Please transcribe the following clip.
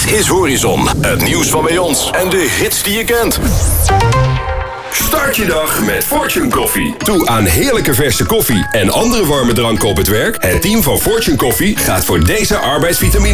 is Horizon. Het nieuws van bij ons en de hits die je kent. Start je dag met Fortune Koffie. Toe aan heerlijke verse koffie en andere warme dranken op het werk? Het team van Fortune Koffie gaat voor deze arbeidsvitamine